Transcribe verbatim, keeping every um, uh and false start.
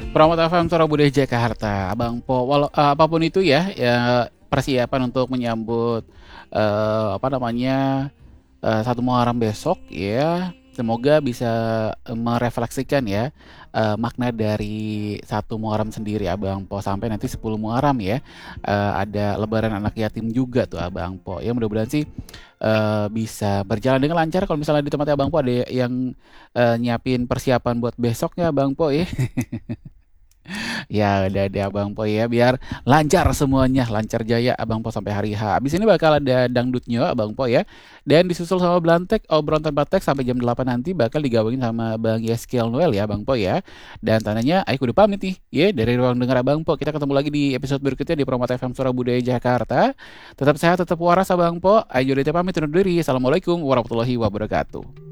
Promote F M Surabaya Jakarta, Abang Po. Walau eh, apapun itu ya, ya persiapan untuk menyambut eh, apa namanya eh, satu Muharram besok ya. Semoga bisa eh, merefleksikan ya eh, makna dari satu Muharram sendiri Abang Po sampai nanti sepuluh Muharram ya. Eh, ada Lebaran anak yatim juga tuh Abang Po. Ya mudah-mudahan sih eh, bisa berjalan dengan lancar. Kalau misalnya di tempatnya Abang Po ada yang eh, nyiapin persiapan buat besoknya Abang Po ya. Ya udah deh Abang Po ya biar lancar semuanya, lancar jaya Abang Po sampai hari H. Abis ini bakal ada dangdutnya Abang Po ya. Dan disusul sama Blantek, obrolan tanpa teks sampai jam delapan nanti bakal digabungin sama Bang Yeskiel Noel ya Abang Po ya. Dan tandanya Aik udah pamit nih ya dari ruang dengar Abang Po. Kita ketemu lagi di episode berikutnya di Promote F M Surabaya Jakarta. Tetap sehat, tetap waras Abang Po. Ayo udah pamit undur diri. Assalamualaikum warahmatullahi wabarakatuh.